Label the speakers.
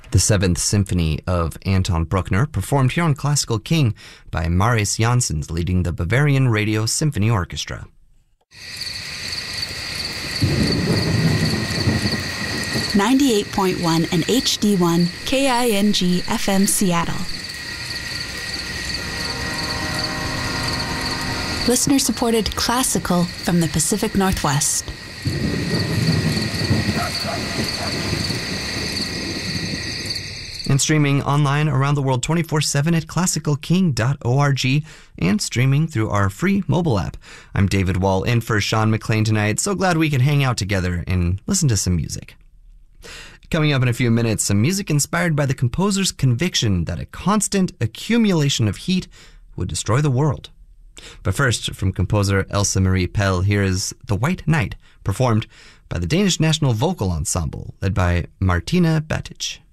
Speaker 1: The Seventh Symphony of Anton Bruckner, performed here on Classical King by Marius Janssens, leading the Bavarian Radio Symphony Orchestra.
Speaker 2: .1 and HD1 KING FM Seattle. Listener-supported classical from the Pacific Northwest.
Speaker 1: And streaming online around the world 24/7 at classicalking.org and streaming through our free mobile app. I'm David Wall in for Sean McLean tonight. So glad we can hang out together and listen to some music. Coming up in a few minutes, some music inspired by the composer's conviction that a constant accumulation of heat would destroy the world. But first, from composer Elsa Marie Pell, here is The White Knight, performed by the Danish National Vocal Ensemble, led by Martina Batic.